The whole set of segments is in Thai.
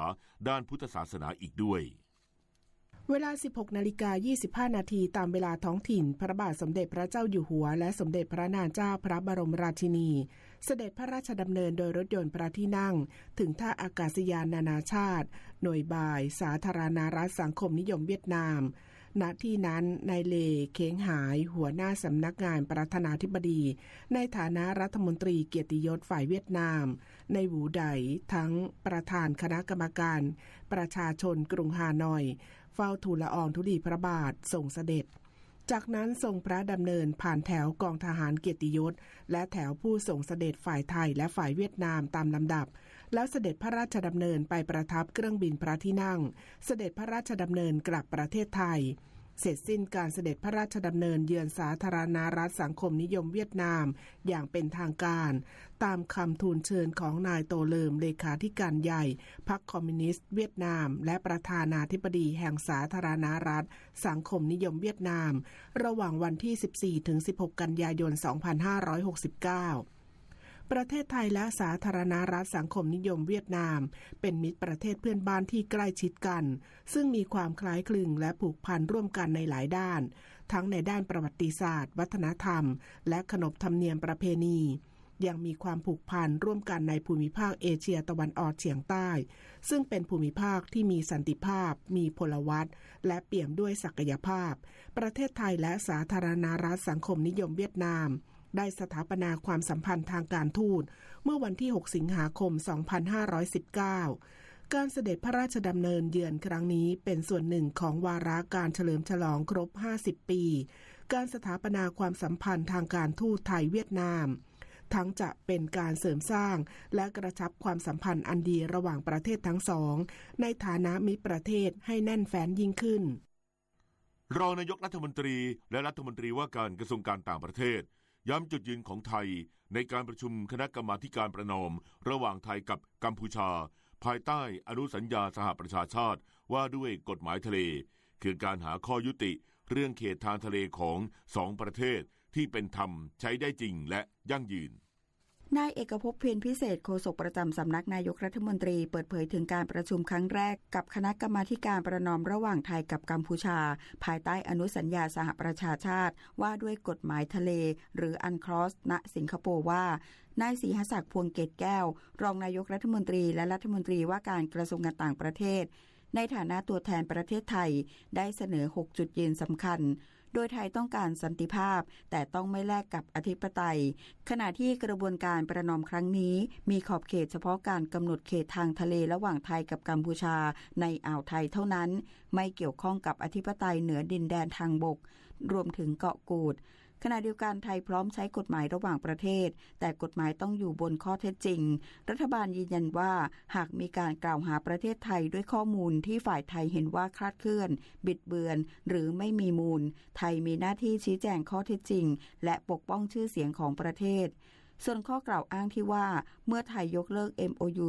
ด้านพุทธศาสนาอีกด้วยเวลา 16:25 นาทีตามเวลาท้องถิ่นพระบาทสมเด็จพระเจ้าอยู่หัวและสมเด็จพระนางเจ้าพระบรมราชินีเสด็จพระราชดำเนินโดยรถยนต์พระที่นั่งถึงท่าอากาศยานนานาชาติหน่วยบ่ายสาธารณรัฐสังคมนิยมเวียดนามณที่นั้นนายเลเค้งหายหัวหน้าสำนักงานประธานาธิบดีในฐานะรัฐมนตรีเกียรติยศฝ่ายเวียดนามในหวูไดทั้งประธานคณะกรรมการประชาชนกรุงฮานอยเฝ้าทูลละอองธุลีพระบาททรงเสด็จจากนั้นทรงพระดำเนินผ่านแถวกองทหารเกียรติยศและแถวผู้ส่งเสด็จฝ่ายไทยและฝ่ายเวียดนามตามลำดับแล้วเสด็จพระราชดำเนินไปประทับเครื่องบินพระที่นั่งเสด็จพระราชดำเนินกลับประเทศไทยเสร็จสิ้นการเสด็จพระราชดำเนินเยือนสาธารณรัฐสังคมนิยมเวียดนามอย่างเป็นทางการตามคำทูลเชิญของนายโตเลิมเลขาธิการใหญ่พรรคคอมมิวนิสต์เวียดนามและประธานาธิบดีแห่งสาธารณรัฐสังคมนิยมเวียดนามระหว่างวันที่ 14-16 กันยายน 2569ประเทศไทยและสาธารณรัฐสังคมนิยมเวียดนามเป็นมิตรประเทศเพื่อนบ้านที่ใกล้ชิดกันซึ่งมีความคล้ายคลึงและผูกพันร่วมกันในหลายด้านทั้งในด้านประวัติศาสตร์วัฒนธรรมและขนบธรรมเนียมประเพณียังมีความผูกพันร่วมกันในภูมิภาคเอเชียตะวันออกเฉียงใต้ซึ่งเป็นภูมิภาคที่มีสันติภาพมีพลวัตและเปี่ยมด้วยศักยภาพประเทศไทยและสาธารณรัฐสังคมนิยมเวียดนามได้สถาปนาความสัมพันธ์ทางการทูตเมื่อวันที่ 6 สิงหาคม 2519 การเสด็จพระราชดำเนินเยือนครั้งนี้เป็นส่วนหนึ่งของวาระการเฉลิมฉลองครบ 50 ปีการสถาปนาความสัมพันธ์ทางการทูตไทยเวียดนามทั้งจะเป็นการเสริมสร้างและกระชับความสัมพันธ์อันดีระหว่างประเทศทั้งสองในฐานะมิตรประเทศให้แน่นแฟ้นยิ่งขึ้นรองนายกรัฐมนตรีและรัฐมนตรีว่าการกระทรวงการต่างประเทศย้ำจุดยืนของไทยในการประชุมคณะกรรมาธิการประนอมระหว่างไทยกับกัมพูชาภายใต้อนุสัญญาสหประชาชาติว่าด้วยกฎหมายทะเลคือการหาข้อยุติเรื่องเขตทางทะเลของสองประเทศที่เป็นธรรมใช้ได้จริงและยั่งยืนนายเอกภพ เพ็ญพิเศษโฆษกประจำสำนักนายกรัฐมนตรีเปิดเผยถึงการประชุมครั้งแรกกับคณะกรรมาธิการประนอมระหว่างไทยกับกัมพูชาภายใต้อนุสัญญาสหประชาชาติว่าด้วยกฎหมายทะเลหรืออันคลอสณสิงคโปร์ว่านายศรีหศักดิ์พวงเกตแก้วรองนายกรัฐมนตรีและรัฐมนตรีว่าการกระทรวงการต่างประเทศในฐานะตัวแทนประเทศไทยได้เสนอ6จุดยืนสำคัญโดยไทยต้องการสันติภาพแต่ต้องไม่แลกกับอธิปไตยขณะที่กระบวนการประนอมครั้งนี้มีขอบเขตเฉพาะการกำหนดเขตทางทะเลระหว่างไทยกับกัมพูชาในอ่าวไทยเท่านั้นไม่เกี่ยวข้องกับอธิปไตยเหนือดินแดนทางบกรวมถึงเกาะกูดขณะเดียวกันไทยพร้อมใช้กฎหมายระหว่างประเทศแต่กฎหมายต้องอยู่บนข้อเท็จจริงรัฐบาลยืนยันว่าหากมีการกล่าวหาประเทศไทยด้วยข้อมูลที่ฝ่ายไทยเห็นว่าคลาดเคลื่อนบิดเบือนหรือไม่มีมูลไทยมีหน้าที่ชี้แจงข้อเท็จจริงและปกป้องชื่อเสียงของประเทศส่วนข้อกล่าวอ้างที่ว่าเมื่อไทยยกเลิก MOU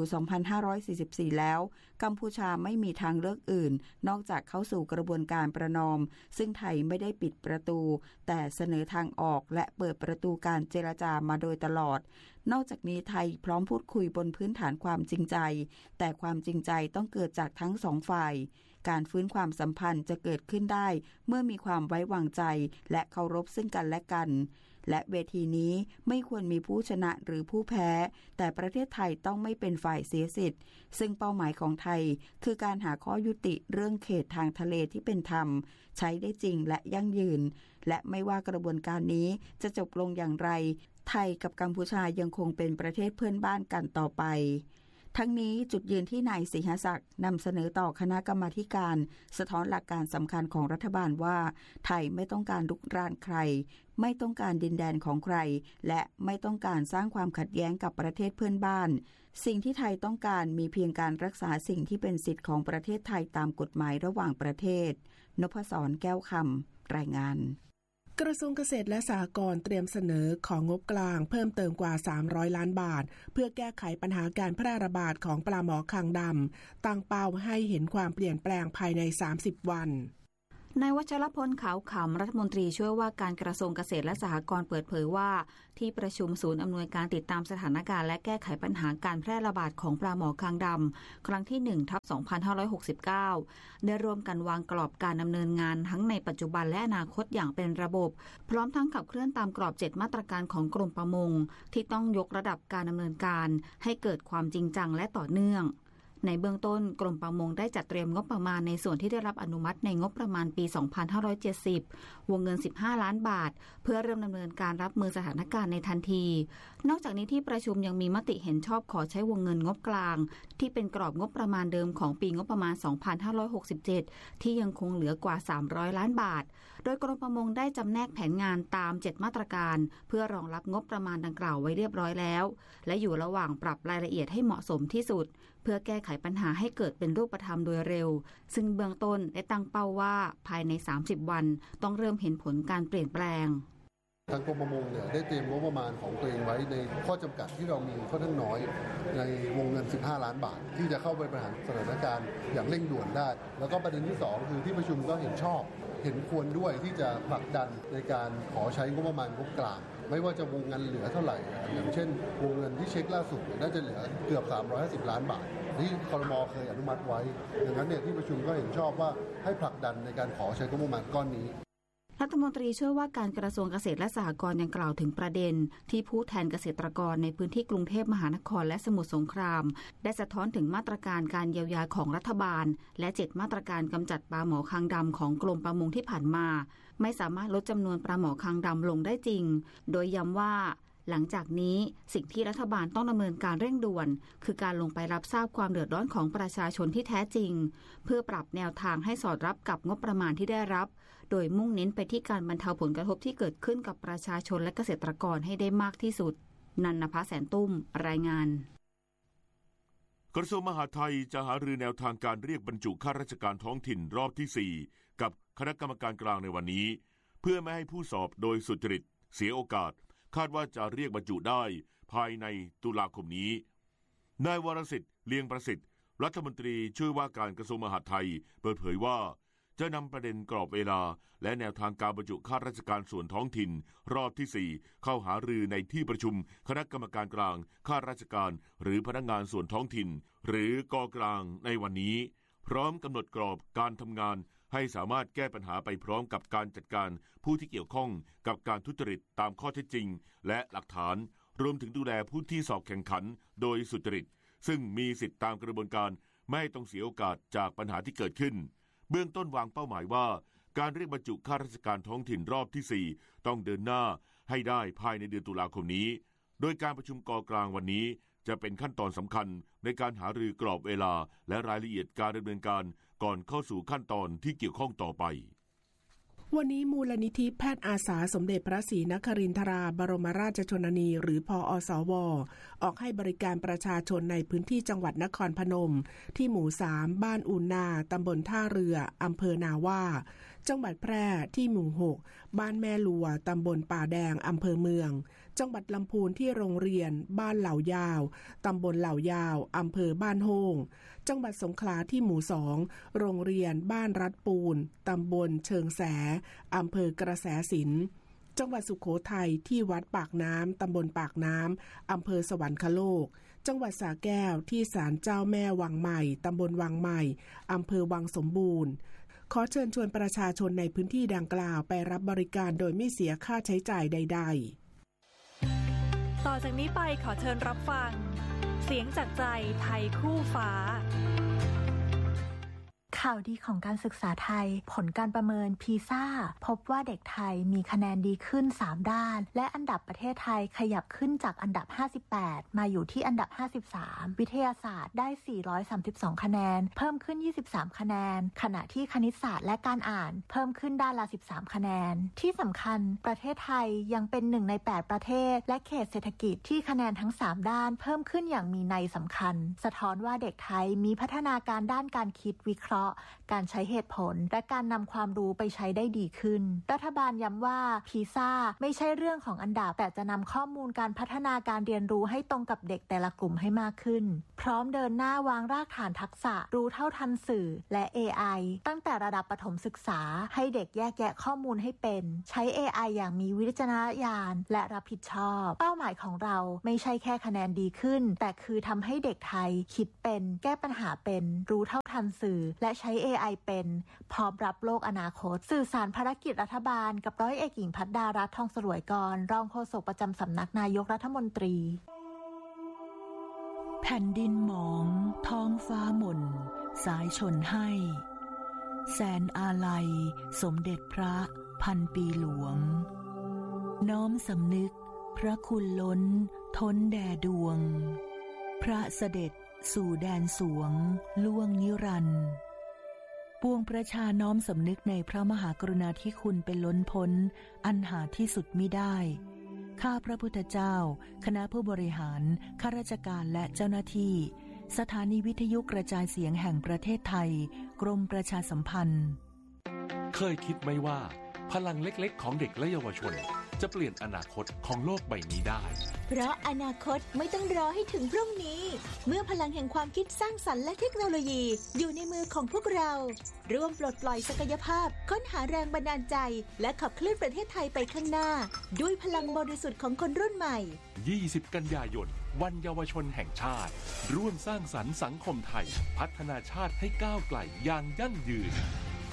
2544 แล้วกัมพูชาไม่มีทางเลือกอื่นนอกจากเข้าสู่กระบวนการประนอมซึ่งไทยไม่ได้ปิดประตูแต่เสนอทางออกและเปิดประตูการเจรจามาโดยตลอดนอกจากนี้ไทยพร้อมพูดคุยบนพื้นฐานความจริงใจแต่ความจริงใจต้องเกิดจากทั้งสองฝ่ายการฟื้นความสัมพันธ์จะเกิดขึ้นได้เมื่อมีความไว้วางใจและเคารพซึ่งกันและกันและเวทีนี้ไม่ควรมีผู้ชนะหรือผู้แพ้แต่ประเทศไทยต้องไม่เป็นฝ่ายเสียสิทธิ์ซึ่งเป้าหมายของไทยคือการหาข้อยุติเรื่องเขตทางทะเลที่เป็นธรรมใช้ได้จริงและยั่งยืนและไม่ว่ากระบวนการนี้จะจบลงอย่างไรไทยกับกัมพูชายังคงเป็นประเทศเพื่อนบ้านกันต่อไปทั้งนี้จุดยืนที่นายศรีหศักดิ์นำเสนอต่อคณะกรรมาธิการสะท้อนหลักการสำคัญของรัฐบาลว่าไทยไม่ต้องการรุกรานใครไม่ต้องการดินแดนของใครและไม่ต้องการสร้างความขัดแย้งกับประเทศเพื่อนบ้านสิ่งที่ไทยต้องการมีเพียงการรักษาสิ่งที่เป็นสิทธิของประเทศไทยตามกฎหมายระหว่างประเทศนพศร แก้วคำรายงานกระทรวงเกษตรและสหกรณ์เตรียมเสนอของงบกลางเพิ่มเติมกว่า300ล้านบาทเพื่อแก้ไขปัญหาการแพร่ระบาดของปลาหมอคางดำตั้งเป้าให้เห็นความเปลี่ยนแปลงภายใน30วันนายวัชรพลขาวขำรัฐมนตรีช่วยว่าการกระทรวงเกษตรและสหกรณ์เปิดเผยว่าที่ประชุมศูนย์อำนวยการติดตามสถานการณ์และแก้ไขปัญหาการแพร่ระบาดของปลาหมอคางดำครั้งที่ 1/2569 ได้ร่วมกันวางกรอบการดำเนินงานทั้งในปัจจุบันและอนาคตอย่างเป็นระบบพร้อมทั้งขับเคลื่อนตามกรอบ7มาตรการของกรมประมงที่ต้องยกระดับการดำเนินการให้เกิดความจริงจังและต่อเนื่องในเบื้องต้นกรมประมงได้จัดเตรียมงบประมาณในส่วนที่ได้รับอนุมัติในงบประมาณปี 2570 วงเงิน 15 ล้านบาทเพื่อเริ่มดำเนินการรับมือสถานการณ์ในทันทีนอกจากนี้ที่ประชุมยังมีมติเห็นชอบขอใช้วงเงินงบกลางที่เป็นกรอบงบประมาณเดิมของปีงบประมาณ 2567 ที่ยังคงเหลือกว่า 300 ล้านบาทโดยกรมประมงได้จำแนกแผนงานตาม 7 มาตรการเพื่อรองรับงบประมาณดังกล่าวไว้เรียบร้อยแล้วและอยู่ระหว่างปรับรายละเอียดให้เหมาะสมที่สุดเพื่อแก้ไขปัญหาให้เกิดเป็นรูปธรรมโดยเร็วซึ่งเบื้องต้นได้ตั้งเป้าว่าภายใน30วันต้องเริ่มเห็นผลการเปลี่ยนแปลงทางกรมประมงได้เตรียมงบประมาณของตัวเองไว้ในข้อจำกัดที่เรามีค่อนข้างน้อยในวงเงิน15ล้านบาทที่จะเข้าไปบริหารสถานการณ์อย่างเร่งด่วนได้แล้วก็ประเด็นที่2คือที่ประชุมก็เห็นชอบเห็นควรด้วยที่จะผลักดันในการขอใช้งบประมาณงบกลางไม่ว่าจะวงเงินเหลือเท่าไหร่อย่างเช่นวงเงินที่เช็คล่าสุดน่าจะเหลือเกือบ350ล้านบาทที่ครม.เคยอนุมัติไว้ดังนั้นที่ประชุมก็เห็นชอบว่าให้ผลักดันในการขอใช้งบประมาณก้อนนี้รัฐมนตรีช่วยว่าการกระทรวงเกษตรและสหกรณ์ยังกล่าวถึงประเด็นที่ผู้แทนเกษตรกรในพื้นที่กรุงเทพมหานครและสมุทรสงครามได้สะท้อนถึงมาตรการการเยียวยาของรัฐบาลและ7มาตรการกำจัดปลาหมอคางดำของกรมประมงที่ผ่านมาไม่สามารถลดจำนวนปลาหมอคางดำลงได้จริงโดยย้ำว่าหลังจากนี้สิ่งที่รัฐบาลต้องดำเนินการเร่งด่วนคือการลงไปรับทราบความเดือดร้อนของประชาชนที่แท้จริงเพื่อปรับแนวทางให้สอดรับกับงบประมาณที่ได้รับโดยมุ่งเน้นไปที่การบรรเทาผลกระทบที่เกิดขึ้นกับประชาชนและเกษตรกรให้ได้มากที่สุดนันนภาแสนตุ้มรายงานกระทรวงมหาดไทยจะหารือแนวทางการเรียกบรรจุข้าราชการท้องถิ่นรอบที่4กับคณะกรรมการกลางในวันนี้เพื่อไม่ให้ผู้สอบโดยสุจริตเสียโอกาสคาดว่าจะเรียกบรรจุได้ภายในตุลาคมนี้นายวรสิทธิ์เลียงประสิทธิ์รัฐมนตรีช่วยว่าการกระทรวงมหาดไทยเปิดเผยว่าจะนำประเด็นกรอบเวลาและแนวทางการบรรจุข้าราชการส่วนท้องถิ่นรอบที่4เข้าหารือในที่ประชุมคณะกรรมการกลางข้าราชการหรือพนักงานส่วนท้องถิ่นหรือกกลางในวันนี้พร้อมกำหนดกรอบการทำงานให้สามารถแก้ปัญหาไปพร้อมกับการจัดการผู้ที่เกี่ยวข้องกับการทุจริตตามข้อเท็จจริงและหลักฐานรวมถึงดูแลผู้ที่สอบแข่งขันโดยสุจริตซึ่งมีสิทธิตามกระบวนการไม่ต้องเสียโอกาสจากปัญหาที่เกิดขึ้นเบื้องต้นวางเป้าหมายว่าการเรียกบรรจุข้าราชการท้องถิ่นรอบที่4ต้องเดินหน้าให้ได้ภายในเดือนตุลาคมนี้โดยการประชุมกกลางวันนี้จะเป็นขั้นตอนสำคัญในการหารือกรอบเวลาและรายละเอียดการดำเนินการก่อนเข้าสู่ขั้นตอนที่เกี่ยวข้องต่อไปวันนี้มูลนิธิแพทย์อาสาสมเด็จพระศรีนครินทราบรมราชชนนีหรือพอสว.ออกให้บริการประชาชนในพื้นที่จังหวัดนครพนมที่หมู่3บ้านอูนาตำบลท่าเรืออำเภอนาว่าจังหวัดแพร่ที่หมู่6บ้านแม่ลัวตำบลป่าแดงอำเภอเมืองจังหวัดลำพูนที่โรงเรียนบ้านเหล่ายาวตำบลเหล่ายาวอำเภอบ้านโฮงจังหวัดสงขลาที่หมู่2โรงเรียนบ้านรัดปูนตำบลเชิงแสอำเภอกระแสสินจังหวัดสุโขทัยที่วัดปากน้ำตำบลปากน้ำอำเภอสวรรคโลกจังหวัดสระแก้วที่ศาลเจ้าแม่วังใหม่ตำบลวังใหม่อำเภอวังสมบูรณ์ขอเชิญชวนประชาชนในพื้นที่ดังกล่าวไปรับบริการโดยไม่เสียค่าใช้จ่ายใดๆต่อจากนี้ไปขอเชิญรับฟังเสียงจากใจไทยคู่ฟ้าข่าวดีของการศึกษาไทยผลการประเมินพีซ่าพบว่าเด็กไทยมีคะแนนดีขึ้น3ด้านและอันดับประเทศไทยขยับขึ้นจากอันดับ58มาอยู่ที่อันดับ53วิทยาศาสตร์ได้432คะแนนเพิ่มขึ้น23คะแนนขณะที่คณิตศาสตร์และการอ่านเพิ่มขึ้นด้านละ13คะแนนที่สำคัญประเทศไทยยังเป็น1ใน8ประเทศและเขตเศรษฐกิจที่คะแนนทั้ง3ด้านเพิ่มขึ้นอย่างมีนัยสำคัญสะท้อนว่าเด็กไทยมีพัฒนาการด้านการคิดวิเคราะห์การใช้เหตุผลและการนำความรู้ไปใช้ได้ดีขึ้นรัฐบาลย้ำว่าพีซ่าไม่ใช่เรื่องของอันดับแต่จะนำข้อมูลการพัฒนาการเรียนรู้ให้ตรงกับเด็กแต่ละกลุ่มให้มากขึ้นพร้อมเดินหน้าวางรากฐานทักษะรู้เท่าทันสื่อและ AI ตั้งแต่ระดับประถมศึกษาให้เด็กแยกแยะข้อมูลให้เป็นใช้ AI อย่างมีวิจารณญาณและรับผิดชอบเป้าหมายของเราไม่ใช่แค่คะแนนดีขึ้นแต่คือทำให้เด็กไทยคิดเป็นแก้ปัญหาเป็นรู้เท่าทันสื่อและใช้ AI เป็นพร้อมรับโลกอนาคตสื่อสารภารกิจรัฐบาลกับร้อยเอกหญิงภัทรารัตน์ทองสลวยกรรองโฆษกประจำสำนักนายกรัฐมนตรีแผ่นดินหมองท้องฟ้าหม่นสายชนให้แสนอาลัยสมเด็จพระพันปีหลวงน้อมสำนึกพระคุณล้นท้นแด่ดวงพระเสด็จสู่แดนสวงล่วงนิรันดร์ปวงประชาน้อมสำนึกในพระมหากรุณาธิคุณเป็นล้นพ้นอันหาที่สุดมิได้ข้าพระพุทธเจ้าคณะผู้บริหารข้าราชการและเจ้าหน้าที่สถานีวิทยุกระจายเสียงแห่งประเทศไทยกรมประชาสัมพันธ์เคยคิดไหมว่าพลังเล็กๆของเด็กและเยาวชนจะเปลี่ยนอนาคตของโลกใบนี้ได้เพราะอนาคตไม่ต้องรอให้ถึงพรุ่งนี้เมื่อพลังแห่งความคิดสร้างสรรค์และเทคโนโลยีอยู่ในมือของพวกเราร่วมปลดปล่อยศักยภาพค้นหาแรงบันดาลใจและขับเคลื่อนประเทศไทยไปข้างหน้าด้วยพลังบริสุทธิ์ของคนรุ่นใหม่ 20 กันยายนวันเยาวชนแห่งชาติร่วมสร้างสรรค์สังคมไทยพัฒนาชาติให้ก้าวไกลอย่างยั่งยืน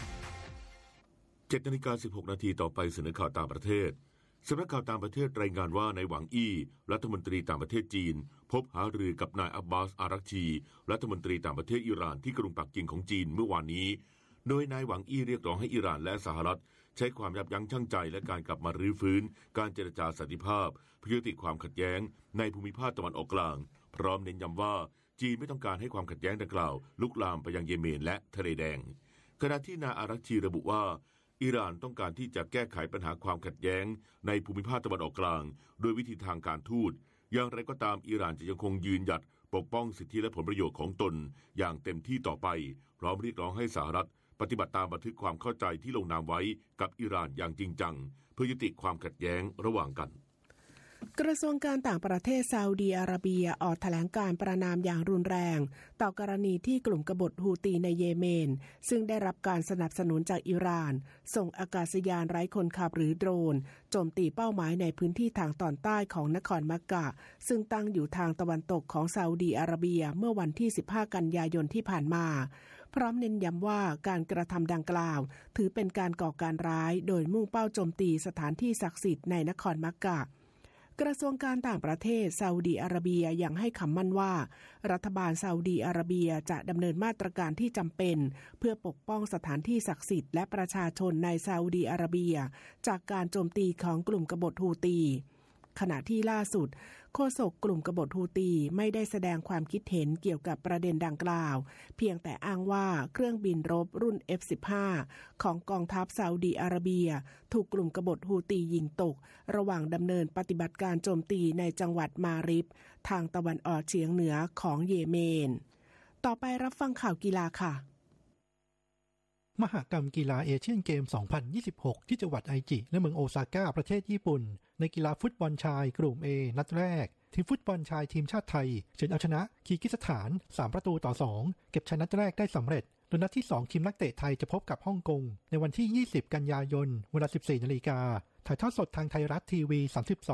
7:16 นาทีต่อไปเสนอข่าวต่างประเทศสำนักข่าวต่างประเทศรายงานว่านายหวังอี้รัฐมนตรีต่างประเทศจีนพบหารือกับนายอับบาสอารักชีรัฐมนตรีต่างประเทศอิหร่านที่กรุงปักกิ่งของจีนเมื่อวานนี้โดยนายหวังอี้เรียกร้องให้อิหร่านและสหรัฐใช้ความยับยั้งชั่งใจและการกลับมารื้อฟื้นการเจรจาสันติภาพเพื่อยุติความขัดแย้งในภูมิภาคตะวันออกกลางพร้อมเน้นย้ำว่าจีนไม่ต้องการให้ความขัดแย้งดังกล่าวลุกลามไปยังเยเมนและทะเลแดงขณะที่นายอารักชีระบุว่าอิหร่านต้องการที่จะแก้ไขปัญหาความขัดแย้งในภูมิภาคตะวันออกกลางโดยวิธีทางการทูตอย่างไรก็ตามอิหร่านจะยังคงยืนหยัดปกป้องสิทธิและผลประโยชน์ของตนอย่างเต็มที่ต่อไปพร้อมเรียกร้องให้สหรัฐปฏิบัติตามบันทึกความเข้าใจที่ลงนามไว้กับอิหร่านอย่างจริงจังเพื่อยุติความขัดแย้งระหว่างกันกระทรวงการต่างประเทศซาอุดีอาระเบียออกแถลงการประณามอย่างรุนแรงต่อกรณีที่กลุ่มกบฏฮูตีในเยเมนซึ่งได้รับการสนับสนุนจากอิหร่านส่งอากาศยานไร้คนขับหรือโดรนโจมตีเป้าหมายในพื้นที่ทางตอนใต้ของนครมักกะซึ่งตั้งอยู่ทางตะวันตกของซาอุดีอาระเบียเมื่อวันที่15กันยายนที่ผ่านมาพร้อมเน้นย้ำว่าการกระทำดังกล่าวถือเป็นการก่อการร้ายโดยมุ่งเป้าโจมตีสถานที่ศักดิ์สิทธิ์ในนครมักกะกระทรวงการต่างประเทศซาอุดีอาระเบียยังให้คำมั่นว่ารัฐบาลซาอุดีอาระเบียจะดำเนินมาตรการที่จำเป็นเพื่อปกป้องสถานที่ศักดิ์สิทธิ์และประชาชนในซาอุดีอาระเบียจากการโจมตีของกลุ่มกบฏฮูตีขณะที่ล่าสุดโฆษกกลุ่มกบฏฮูตีไม่ได้แสดงความคิดเห็นเกี่ยวกับประเด็นดังกล่าวเพียงแต่อ้างว่าเครื่องบินรบรุ่น F-15 ของกองทัพซาอุดีอาระเบียถูกกลุ่มกบฏฮูตียิงตกระหว่างดำเนินปฏิบัติการโจมตีในจังหวัดมาริบทางตะวันออกเฉียงเหนือของเยเมนต่อไปรับฟังข่าวกีฬาค่ะมหกรรมกีฬาเอเชียนเกม 2026 ที่จังหวัดไอจิและเมืองโอซาก้าประเทศญี่ปุ่นในกีฬาฟุตบอลชายกลุ่ม A นัดแรกทีมฟุตบอลชายทีมชาติไทยเฉือนเอาชนะคีร์กิสถาน3-2เก็บชัยนัดแรกได้สำเร็จโดยนัดที่2ทีมนักเตะไทยจะพบกับฮ่องกงในวันที่20กันยายนเวลา 14:00 น.ถ่ายทอดสดทางไทยรัฐทีวี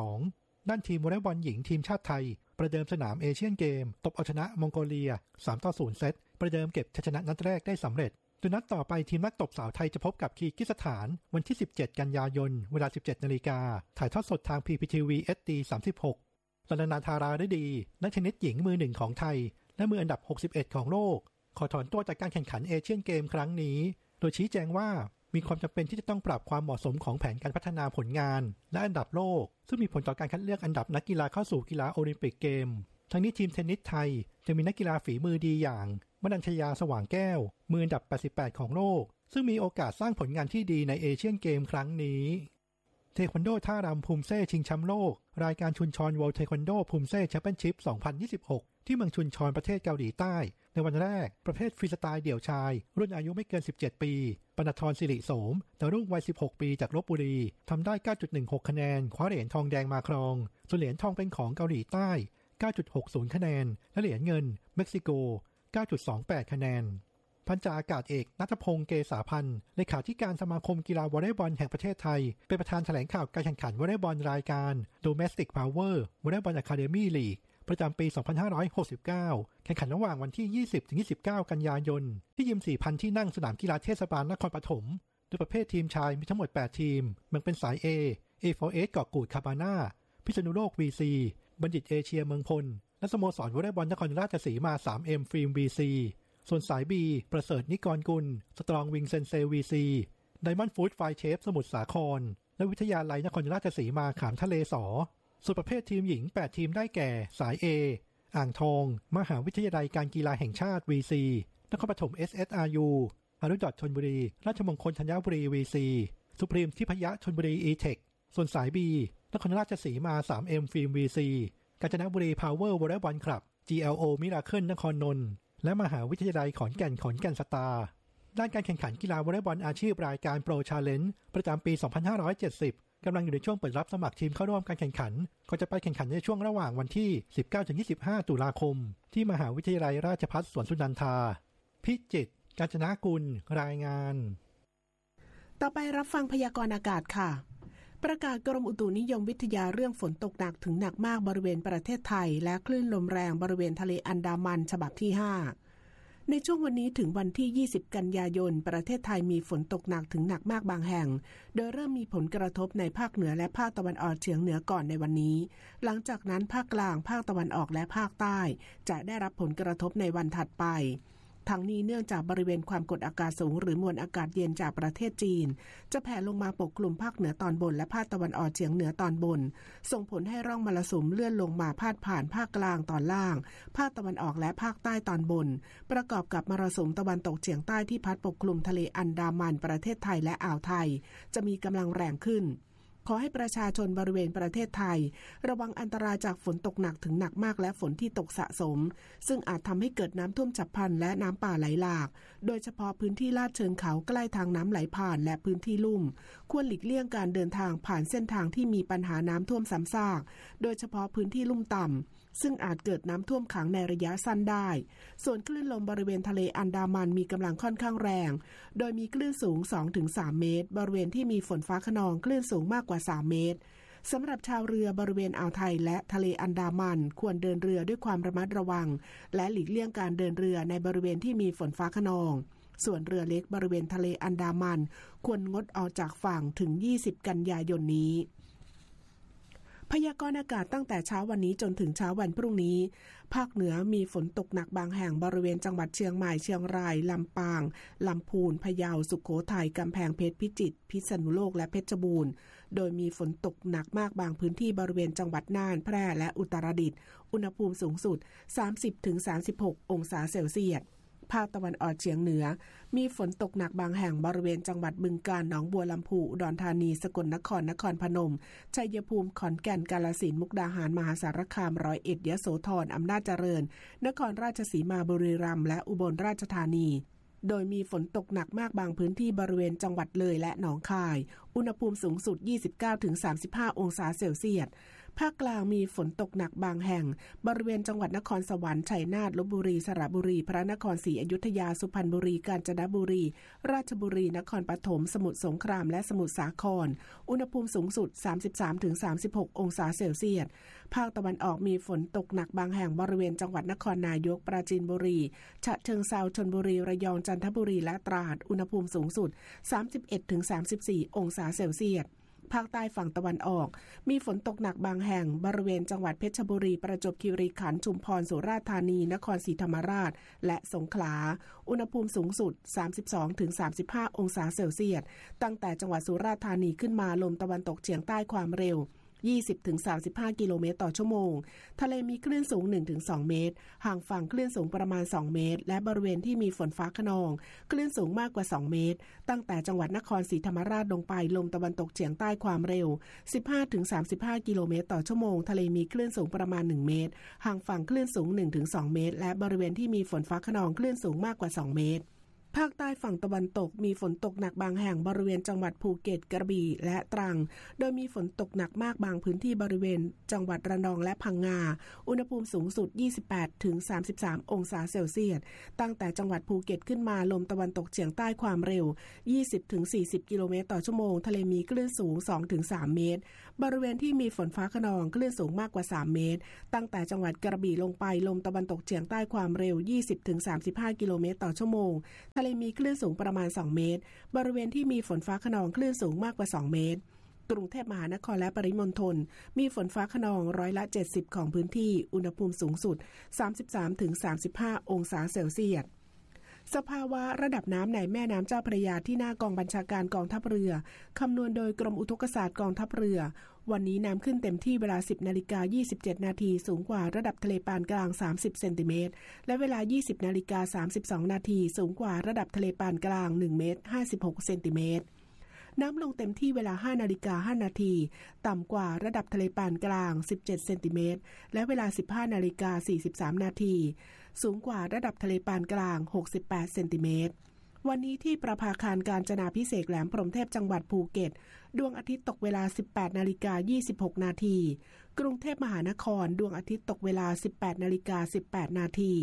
32ด้านทีมวอลเลย์บอลหญิงทีมชาติไทยประเดิมสนามเอเชียนเกมตบเอาชนะมองโกเลีย3-0เซตประเดิมเก็บชัยชนะนัดแรกได้สำเร็จโดยนัดต่อไปทีมนักตบสาวไทยจะพบกับคีร์กิสถานวันที่17กันยายนเวลา 17:00 น.ถ่ายทอดสดทาง PPTV HD 36ลานาธาราฤดีนักเทนนิสหญิงมือ1ของไทยและมืออันดับ61ของโลกขอถอนตัวจากการแข่งขันเอเชียนเกมครั้งนี้โดยชี้แจงว่ามีความจำเป็นที่จะต้องปรับความเหมาะสมของแผนการพัฒนาผลงานและอันดับโลกซึ่งมีผลต่อการคัดเลือกอันดับนักกีฬาเข้าสู่กีฬาโอลิมปิกเกมทั้งนี้ทีมเทนนิสไทยจะมีนักกีฬาฝีมือดีอย่างมนัญชยาสว่างแก้วมืออันดับ88ของโลกซึ่งมีโอกาสสร้างผลงานที่ดีในเอเชียนเกมครั้งนี้เทควันโดท่ารำภูมิเซ่ชิงแชมป์โลกรายการชุนชอน World Taekwondo ภูมิเซ่แชมเปี้ยนชิพ 2026 ที่เมืองชุนชอนประเทศเกาหลีใต้ในวันแรกประเภทฟรีสไตล์เดี่ยวชายรุ่นอายุไม่เกิน17ปีปณธรศิริโสมแต่รุ่งวัย16ปีจากลพบุรีทำได้ 9.16 คะแนนคว้าเหรียญทองแดงมาครองส่วนเหรียญทองเป็นของเกาหลีใต้ 9.60 คะแนนและเหรียญเงินเม็กซิโก 9.28 คะแนนพันจ่าอากาศเอกณัฐพงษ์เกษาพันธ์เลขาธิการสมาคมกีฬาวอลเลย์บอลแห่งประเทศไทยเป็นประธานแถลงข่าวการแข่งขันวอลเลย์บอลรายการ Domestic Power Volleyball Academy League ประจำปี 2569 แข่งขันระหว่างวันที่ 20-29 กันยายนที่ยิม 4,000 ที่นั่งสนามกีฬาเทศบาลนครปฐมโดยประเภททีมชายมีทั้งหมด 8 ทีมแบ่งเป็นสาย A4S เกาะกูดคาบาน่าพิษณุโลก VC บัณฑิตเอเชียเมืองพลและสโมสรวอลเลย์บอลนครราชสีมา 3M ฟิล์ม VCส่วนสาย B ประเสริฐนิกรกุลสตรองวิงเซนเซ VC ไดมอนด์ฟู้ดไฟเชฟสมุทรสาครและวิทยาลัยนครราชสีมาขามทะเลสอส่วนประเภททีมหญิง8ทีมได้แก่สาย A อ่างทองมหาวิทยาลัยการกีฬาแห่งชาติ VC นครปฐม SSRU อนุดอทชลบุรีราชมงคลธัญบุรี VC สุพรีมทิพยะชลบุรี E-Tech ส่วนสาย B นครราชสีมา 3M ฟิล์ม VC กาญจนบุรี Power Volleyball Club GLO Miracle นครนนท์และมหาวิทยาลัยขอนแก่นสตาร์ด้านการแข่งขันกีฬาวอลเลย์บอลอาชีพรายการโปรชาเลนจ์ประจำปี 2570 กำลังอยู่ในช่วงเปิดรับสมัครทีมเข้าร่วมการแข่งขันก็จะไปแข่งขันในช่วงระหว่างวันที่ 19-25 ตุลาคมที่มหาวิทยาลัยราชภัฏสวนสุนันทาพิจิตรกาญจนกุลรายงานต่อไปรับฟังพยากรณ์อากาศค่ะประกาศกรมอุตุนิยมวิทยาเรื่องฝนตกหนักถึงหนักมากบริเวณประเทศไทยและคลื่นลมแรงบริเวณทะเลอันดามันฉบับที่ 5ในช่วงวันนี้ถึงวันที่ 20 กันยายนประเทศไทยมีฝนตกหนักถึงหนักมากบางแห่งโดยเริ่มมีผลกระทบในภาคเหนือและภาคตะวันออกเฉียงเหนือก่อนในวันนี้หลังจากนั้นภาคกลางภาคตะวันออกและภาคใต้จะได้รับผลกระทบในวันถัดไปทั้งนี้เนื่องจากบริเวณความกดอากาศสูงหรือมวลอากาศเย็นจากประเทศจีนจะแผ่ลงมาปกคลุมภาคเหนือตอนบนและภาคตะวันออกเฉียงเหนือตอนบนส่งผลให้ร่องมรสุมเลื่อนลงมาพาดผ่านภาคกลางตอนล่างภาคตะวันออกและภาคใต้ตอนบนประกอบกับมรสุมตะวันตกเฉียงใต้ที่พัดปกคลุมทะเลอันดามันประเทศไทยและอ่าวไทยจะมีกำลังแรงขึ้นขอให้ประชาชนบริเวณประเทศไทยระวังอันตรายจากฝนตกหนักถึงหนักมากและฝนที่ตกสะสมซึ่งอาจทำให้เกิดน้ำท่วมฉับพลันและน้ำป่าไหลหลากโดยเฉพาะพื้นที่ลาดเชิงเขาใกล้ทางน้ำไหลผ่านและพื้นที่ลุ่มควรหลีกเลี่ยงการเดินทางผ่านเส้นทางที่มีปัญหาน้ำท่วมซ้ำซากโดยเฉพาะพื้นที่ลุ่มต่ำซึ่งอาจเกิดน้ำท่วมขังในระยะสั้นได้ส่วนคลื่นลมบริเวณทะเลอันดามันมีกำลังค่อนข้างแรงโดยมีคลื่นสูง 2-3 เมตรบริเวณที่มีฝนฟ้าคะนองคลื่นสูงมากกว่า3 เมตรสำหรับชาวเรือบริเวณอ่าวไทยและทะเลอันดามันควรเดินเรือด้วยความระมัดระวังและหลีกเลี่ยงการเดินเรือในบริเวณที่มีฝนฟ้าคะนองส่วนเรือเล็กบริเวณทะเลอันดามันควรงดออกจากฝั่งถึง 20 กันยายนนี้พยากรณ์อากาศตั้งแต่เช้าวันนี้จนถึงเช้าวันพรุ่งนี้ภาคเหนือมีฝนตกหนักบางแห่งบริเวณจังหวัดเชียงใหม่เชียงรายลำปางลำพูนพะเยาสุโขทัยกำแพงเพชรพิจิตรพิษณุโลกและเพชรบูรณ์โดยมีฝนตกหนักมากบางพื้นที่บริเวณจังหวัดน่านแพร่และอุตรดิตถ์อุณหภูมิสูงสุด 30-36 องศาเซลเซียสภาคตะวันออกเฉียงเหนือมีฝนตกหนักบางแห่งบริเวณจังหวัดบึงกาฬหนองบัวลำพูอุดรธานีสกลนครนครพนมชัยภูมิขอนแก่นกาฬสินธุ์มุกดาหารมหาสารคามร้อยเอ็ดยโสธรอำนาจเจริญนครราชสีมาบุรีรัมย์และอุบลราชธานีโดยมีฝนตกหนักมากบางพื้นที่บริเวณจังหวัดเลยและหนองคายอุณหภูมิสูงสุด 29-35 องศาเซลเซียสภาคกลางมีฝนตกหนักบางแห่งบริเวณจังหวัดนครสวรรค์ชัยนาทลพบุรีสระบุรีพระนครศรีอยุธยาสุพรรณบุรีกาญจนบุรีราชบุรีนครปฐมสมุทรสงครามและสมุทรสาครอุณหภูมิสูงสุด 33-36 องศาเซลเซียสภาคตะวันออกมีฝนตกหนักบางแห่งบริเวณจังหวัดนครนายกปราจีนบุรีฉะเชิงเทราชลบุรีระยองจันทบุรีและตราดอุณหภูมิสูงสุด 31-34 องศาเซลเซียสภาคใต้ฝั่งตะวันออกมีฝนตกหนักบางแห่งบริเวณจังหวัดเพชรบุรีประจวบคีรีขันธ์ชุมพรสุราษฎร์ธานีนครศรีธรรมราชและสงขลาอุณหภูมิสูงสุด 32-35 องศาเซลเซียสตั้งแต่จังหวัดสุราษฎร์ธานีขึ้นมาลมตะวันตกเฉียงใต้ความเร็ว 20-35 กิโลเมตรต่อชั่วโมงทะเลมีคลื่นสูง 1-2 เมตรห่างฝั่งคลื่นสูงประมาณ2เมตรและบริเวณที่มีฝนฟ้าคะนองคลื่นสูงมากกว่า2เมตรตั้งแต่จังหวัดนครศรีธรรมราชลงไปลมตะวันตกเฉียงใต้ความเร็ว 15-35 กิโลเมตรต่อชั่วโมงทะเลมีคลื่นสูงประมาณ1เมตรห่างฝั่งคลื่นสูง 1-2 เมตรและบริเวณที่มีฝนฟ้าคะนองคลื่นสูงมากกว่า2เมตรภาคใต้ฝั่งตะวันตกมีฝนตกหนักบางแห่งบริเวณจังหวัดภูเก็ตกระบี่และตรังโดยมีฝนตกหนักมากบางพื้นที่บริเวณจังหวัดระนองและพังงาอุณหภูมิสูงสุด 28-33 องศาเซลเซียสตั้งแต่จังหวัดภูเก็ตขึ้นมาลมตะวันตกเฉียงใต้ความเร็ว 20-40 กิโลเมตรต่อชั่วโมงทะเลมีคลื่นสูง 2-3 เมตรบริเวณที่มีฝนฟ้าคะนองคลื่นสูงมากกว่า3เมตรตั้งแต่จังหวัดกระบี่ลงไปลมตะวันตกเฉียงใต้ความเร็ว 20-35 กิโลเมตรต่อชั่วโมงทะเลมีคลื่นสูงประมาณ2เมตรบริเวณที่มีฝนฟ้าคะนองคลื่นสูงมากกว่า2เมตรกรุงเทพมหานครและปริมณฑลมีฝนฟ้าคะนอง70%ของพื้นที่อุณหภูมิสูงสุด 33-35 องศาเซลเซียสสภาวะระดับน้ำในแม่น้ำเจ้าพระยาที่หน้ากองบัญชาการกองทัพเรือคำนวณโดยกรมอุทกศาสตร์กองทัพเรือวันนี้น้ำขึ้นเต็มที่เวลา 10:27 นาทีสูงกว่าระดับทะเลปานกลาง30เซนติเมตรและเวลา 20:32 นาทีสูงกว่าระดับทะเลปานกลาง1เมตร56เซนติเมตรน้ำลงเต็มที่เวลา 5:05 นาทีต่ำกว่าระดับทะเลปานกลาง17เซนติเมตรและเวลา 15:43 นาทีสูงกว่าระดับทะเลปานกลาง68เซนติเมตรวันนี้ที่ประภาคารกาญจนาภิเษกแหลมพรหมเทพจังหวัดภูเก็ตดวงอาทิตย์ตกเวลา 18:26 นาทีกรุงเทพมหานครดวงอาทิตย์ตกเวลา 18:18 นาที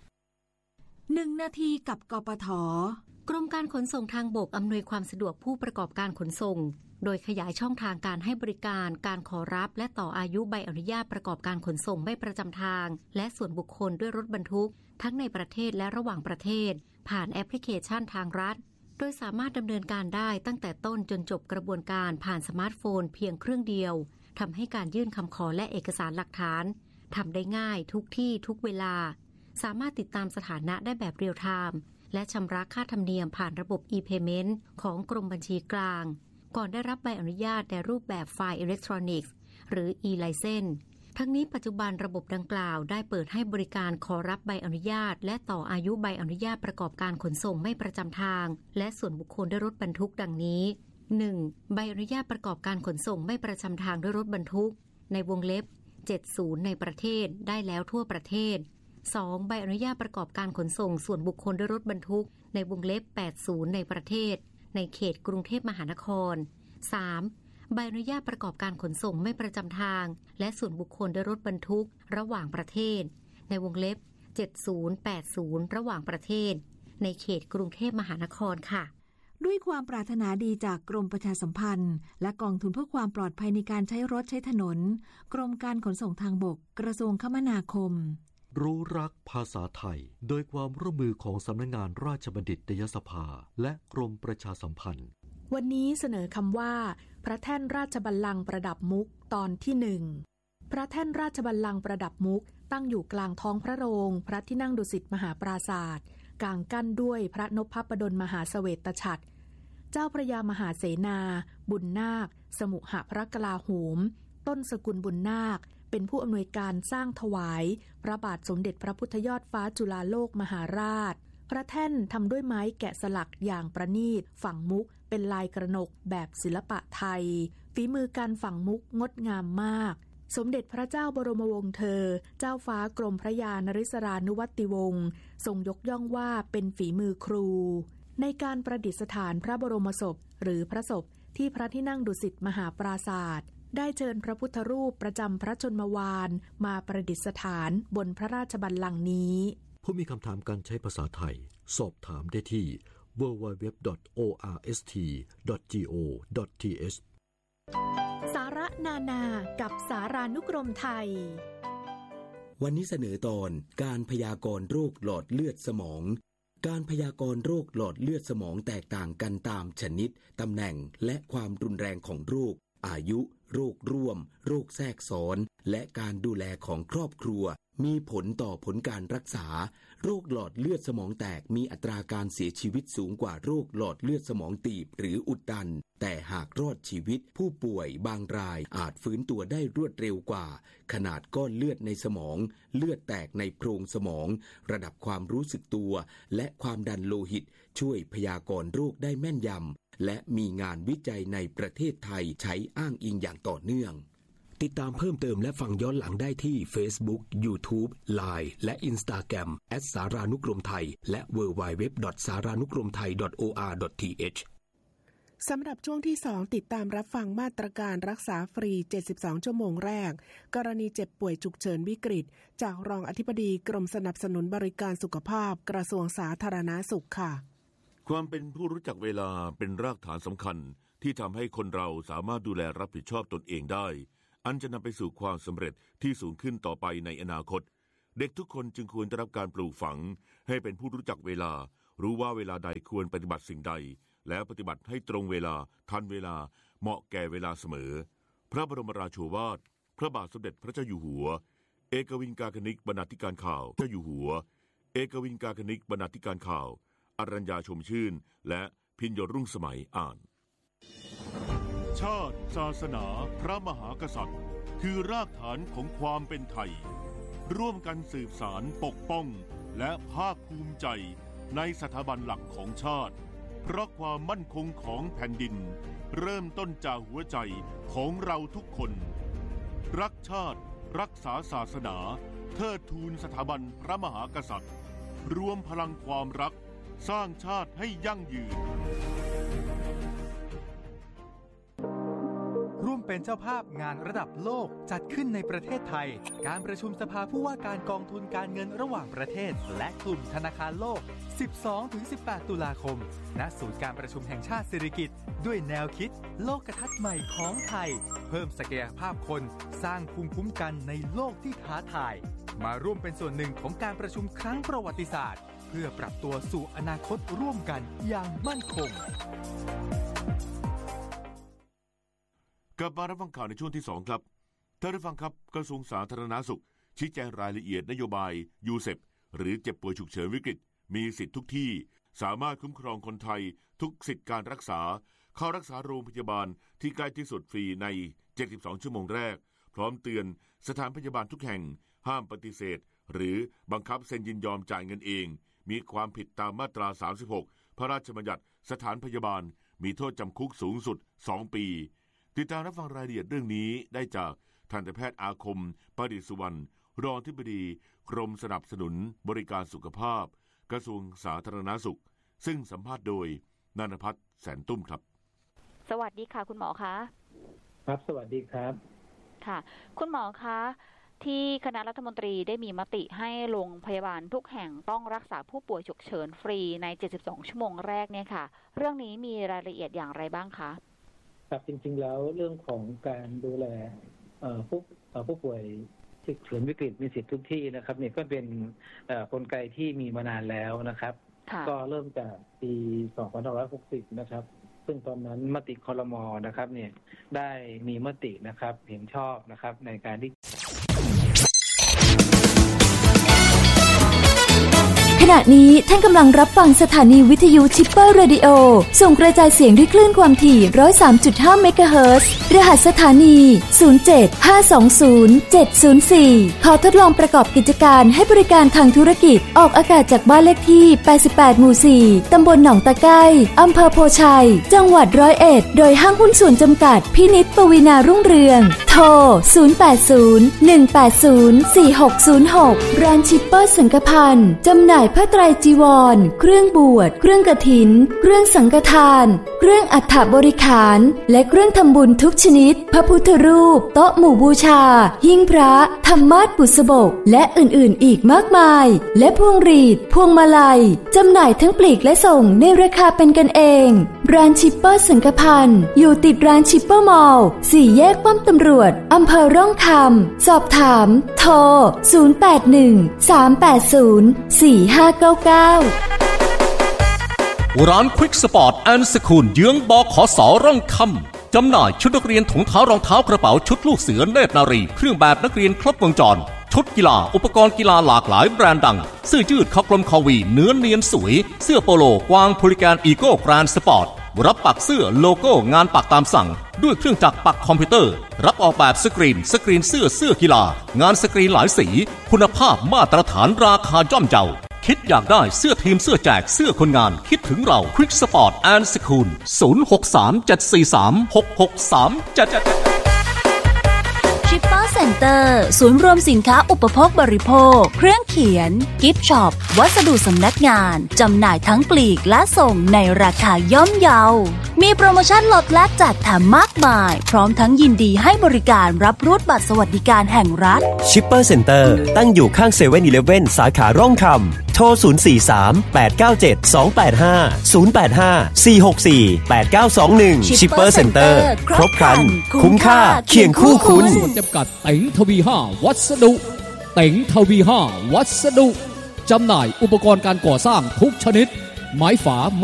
1 นาทีกับกปท.กรมการขนส่งทางบกอำนวยความสะดวกผู้ประกอบการขนส่งโดยขยายช่องทางการให้บริการการขอรับและต่ออายุใบอนุญาตประกอบการขนส่งไม่ประจำทางและส่วนบุคคลด้วยรถบรรทุกทั้งในประเทศและระหว่างประเทศผ่านแอปพลิเคชันทางรัฐโดยสามารถดำเนินการได้ตั้งแต่ต้นจนจบกระบวนการผ่านสมาร์ทโฟนเพียงเครื่องเดียวทำให้การยื่นคำขอและเอกสารหลักฐานทำได้ง่ายทุกที่ทุกเวลาสามารถติดตามสถานะได้แบบเรียลไทม์และชำระค่าธรรมเนียมผ่านระบบ e-payment ของกรมบัญชีกลางก่อนได้รับใบอนุญาตในรูปแบบไฟล์อิเล็กทรอนิกส์หรือ e-license ทั้งนี้ปัจจุบันระบบดังกล่าวได้เปิดให้บริการขอรับใบอนุญาตและต่ออายุใบอนุญาตประกอบการขนส่งไม่ประจำทางและส่วนบุคคลด้วยรถบรรทุกดังนี้ 1. ใบอนุญาตประกอบการขนส่งไม่ประจำทางด้วยรถบรรทุกในวงเล็บ70ในประเทศได้แล้วทั่วประเทศ 2. ใบอนุญาตประกอบการขนส่งส่วนบุคคลด้วยรถบรรทุกในวงเล็บ80ในประเทศในเขตกรุงเทพมหานคร 3. ใบอนุญาตประกอบการขนส่งไม่ประจำทางและส่วนบุคคลด้วยรถบรรทุกระหว่างประเทศในวงเล็บ7080ระหว่างประเทศในเขตกรุงเทพมหานครค่ะด้วยความปรารถนาดีจากกรมประชาสัมพันธ์และกองทุนเพื่อความปลอดภัยในการใช้รถใช้ถนนกรมการขนส่งทางบกกระทรวงคมนาคมรู้รักภาษาไทยโดยความร่วมมือของสำนักงานราชบัณฑิตยสภาและกรมประชาสัมพันธ์วันนี้เสนอคำว่าพระแท่นราชบัลลังก์ประดับมุกตอนที่1พระแท่นราชบัลลังก์ประดับมุกตั้งอยู่กลางท้องพระโรงพระที่นั่งดุสิตมหาปราศาสตร์กลางกั้นด้วยพระนพบดลมหาเสวตฉัตรเจ้าพระยามหาเสนาบุญนาคสมุหพระกลาโหมต้นสกุลบุญนาคเป็นผู้อำนวยการสร้างถวายพระบาทสมเด็จพระพุทธยอดฟ้าจุฬาโลกมหาราชพระแท่นทำด้วยไม้แกะสลักอย่างประณีตฝังมุกเป็นลายกระหนกแบบศิลปะไทยฝีมือการฝังมุกงดงามมากสมเด็จพระเจ้าบรมวงศ์เธอเจ้าฟ้ากรมพระยานริศรานุวัติวงศ์ทรงยกย่องว่าเป็นฝีมือครูในการประดิษฐานพระบรมศพหรือพระศพที่พระที่นั่งดุสิตมหาปราศาสตร์ได้เชิญพระพุทธรูปประจำพระชนมวาลมาประดิษฐานบนพระราชบัลลังก์นี้ผู้มีคำถามการใช้ภาษาไทยสอบถามได้ที่ www.orst.go.th สาระนานากับสารานุกรมไทยวันนี้เสนอตอนการพยากรณ์โรคหลอดเลือดสมองการพยากรณ์โรคหลอดเลือดสมองแตกต่างกันตามชนิดตำแหน่งและความรุนแรงของโรคอายุโรคร่วมโรคแทรกซ้อนและการดูแลของครอบครัวมีผลต่อผลการรักษาโรคหลอดเลือดสมองแตกมีอัตราการเสียชีวิตสูงกว่าโรคหลอดเลือดสมองตีบหรืออุดตันแต่หากรอดชีวิตผู้ป่วยบางรายอาจฟื้นตัวได้รวดเร็วกว่าขนาดก้อนเลือดในสมองเลือดแตกในโพรงสมองระดับความรู้สึกตัวและความดันโลหิตช่วยพยากรณ์โรคได้แม่นยำและมีงานวิจัยในประเทศไทยใช้อ้างอิงอย่างต่อเนื่องติดตามเพิ่มเติมและฟังย้อนหลังได้ที่ Facebook, YouTube, Line และ Instagram @ สารานุกรมไทยและ www.saranukromthai.or.th สำหรับช่วงที่2ติดตามรับฟังมาตรการรักษาฟรี72ชั่วโมงแรกกรณีเจ็บป่วยฉุกเฉินวิกฤตจากรองอธิบดีกรมสนับสนุนบริการสุขภาพกระทรวงสาธารณสุขค่ะความเป็นผู้รู้จักเวลาเป็นรากฐานสำคัญที่ทำให้คนเราสามารถดูแลรับผิดชอบตนเองได้อันจะนำไปสู่ความสำเร็จที่สูงขึ้นต่อไปในอนาคตเด็กทุกคนจึงควรได้รับการปลูกฝังให้เป็นผู้รู้จักเวลารู้ว่าเวลาใดควรปฏิบัติสิ่งใดแล้วปฏิบัติให้ตรงเวลาทันเวลาเหมาะแก่เวลาเสมอพระบรมราโชวาทพระบาทสมเด็จพระเจ้าอยู่หัวเอกวินกาคณิกบรรณาธิการข่าวเจ้าอยู่หัวเอกวินกาคณิกบรรณาธิการข่าวอรัญญาชมชื่นและพิญโยรุ่งสมัยอ่านชาติศาสนาพระมหากษัตริย์คือรากฐานของความเป็นไทยร่วมกันสืบสานปกป้องและภาคภูมิใจในสถาบันหลักของชาติเพราะความมั่นคงของแผ่นดินเริ่มต้นจากหัวใจของเราทุกคนรักชาติรักษาศาสนาเทิดทูนสถาบันพระมหากษัตริย์รวมพลังความรักสร้างชาติให้ยั่งยืนร่วมเป็นเจ้าภาพงานระดับโลกจัดขึ้นในประเทศไทยการประชุมสภาผู้ว่าการกองทุนการเงินระหว่างประเทศและกลุ่มธนาคารโลก 12-18 ตุลาคมณศูนย์การประชุมแห่งชาติสิริกิติ์ด้วยแนวคิดโลกทัศน์ใหม่ของไทยเพิ่มศักยภาพคนสร้างภูมิคุ้มกันในโลกที่ท้าทายมาร่วมเป็นส่วนหนึ่งของการประชุมครั้งประวัติศาสตร์เพื่อปรับตัวสู่อนาคตร่วมกันอย่างมั่นคงกลับมารับฟังข่าวในช่วงที่2ครับท่านผู้ฟังครับกระทรวงสาธารณสุขชี้แจงรายละเอียดนโยบายยูเซปหรือเจ็บป่วยฉุกเฉินวิกฤตมีสิทธิทุกที่สามารถคุ้มครองคนไทยทุกสิทธิการรักษาเข้ารักษาโรงพยาบาลที่ใกล้ที่สุดฟรีใน72ชั่วโมงแรกพร้อมเตือนสถานพยาบาลทุกแห่งห้ามปฏิเสธหรือบังคับเซ็นยินยอมจ่ายเงินเองมีความผิดตามมาตรา36พระราชบัญญัติสถานพยาบาลมีโทษจำคุกสูงสุด2ปีติดตามรับฟังรายละเอียดเรื่องนี้ได้จากทันตแพทย์อาคมประดิษฐ์สุวรรณรองอธิบดีกรมสนับสนุนบริการสุขภาพกระทรวงสาธารณสุขซึ่งสัมภาษณ์โดยนันทภัทรแสนตุ้มครับสวัสดีค่ะคุณหมอคะครับสวัสดีครับค่ะคุณหมอคะที่คณะรัฐมนตรีได้มีมติให้โรงพยาบาลทุกแห่งต้องรักษาผู้ป่วยฉุกเฉินฟรีใน72ชั่วโมงแรกเนี่ยค่ะเรื่องนี้มีรายละเอียดอย่างไรบ้างคะครับจริงๆแล้วเรื่องของการดูแลผู้ป่วยฉุกเฉินวิกฤตมีสิทธิทุกที่นะครับเนี่ยก็เป็นกลไกที่มีมานานแล้วนะครับก็เริ่มจากปี2560นะครับซึ่งตอนนั้นมติครม.นะครับเนี่ยได้มีมตินะครับเห็นชอบนะครับในการที่ขณะนี้ท่านกำลังรับฟังสถานีวิทยุชิปเปอร์เรดิโอส่งกระจายเสียงด้วยคลื่นความถี่ 103.5 เมกะเฮิรตซ์รหัสสถานี 075207004 ขอทดลองประกอบกิจการให้บริการทางธุรกิจออกอากาศจากบ้านเลขที่ 88 หมู่ 4 ตำบลหนองตะไคร้อำเภอโพชัยจังหวัด101โดยห้างหุ้นส่วนจำกัดพินิจปวีณารุ่งเรืองโทร 080-180-4606 ร้านชิปเปอร์สังฆพันธ์จำหน่ายผ้าไตรจีวรเครื่องบวชเครื่องกฐินเครื่องสังฆทานเครื่องอัฐบริขารและเครื่องทำบุญทุกชนิดพระพุทธรูปโต๊ะหมู่บูชาหิ้งพระธรรมาสน์บุษบกและอื่นๆอีกมากมายและพวงหรีดพวงมาลัยจำหน่ายทั้งปลีกและส่งในราคาเป็นกันเองร้านชิปเปอร์สังฆพันธ์อยู่ติดร้านชิปเปอร์มอลล์4 แยกป้อมตำรวจอำเภอร่องคำสอบถามโทร 081-380-4599 ร้านควิกสปอร์ตแอนด์สคูลเยื้องบขสร่องคำจำหน่ายชุดนักเรียนถุงเท้ารองเท้ากระเป๋าชุดลูกเสือเนตรนารีเครื่องแบบนักเรียนครบวงจรชุดกีฬาอุปกรณ์กีฬาหลากหลายแบรนด์ดังเสื้อยืดคอกลมคอวีเนื้อเนียนสวยเสื้อโปโลกวางโพลิแกนอีโก้แกรนด์สปอร์ตรับปักเสื้อโลโก้งานปักตามสั่งด้วยเครื่องจักรปักคอมพิวเตอร์รับออกแบบสกรีนเสื้อกีฬางานสกรีนหลายสีคุณภาพมาตรฐานราคาย่อมเยาคิดอยากได้เสื้อทีมเสื้อแจกเสื้อคนงานคิดถึงเรา Quick Sport and School 0637436637 ชิปเปอร์เซ็นเตอร์ศูนย์รวมสินค้าอุปโภคบริโภคเครื่องเขียนกิฟต์ช็อปวัสดุสำนักงานจำหน่ายทั้งปลีกและส่งในราคาย่อมเยามีโปรโมชั่นลดและจัดแถมมากมายพร้อมทั้งยินดีให้บริการรับรูดบัตรสวัสดิการแห่งรัฐชิปเปอร์เซ็นเตอร์ตั้งอยู่ข้างเซเว่น-11 สาขาร่องคำโทร043-897-285-085-464-8921ชิปเปอร์เซ็นเตอร์ครบครันคุ้มค่าเคียงคู่คุณส่วนจำกัดเต็งทวี5วัสดุเต็งทวี5วัสดุจำหน่ายอุปกรณ์การก่อสร้างทุกชนิดไม้ฝา